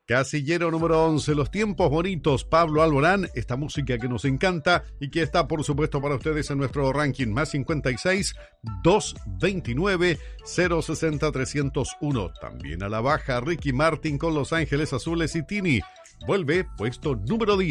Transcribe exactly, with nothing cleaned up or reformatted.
Casillero número once, Los Tiempos Bonitos, Pablo Alborán, esta música que nos encanta y que está por supuesto para ustedes en nuestro ranking más cincuenta y seis, doscientos veintinueve, cero sesenta, trescientos uno. También a la baja, Ricky Martin con Los Ángeles Azules y Tini. Vuelve puesto número diez.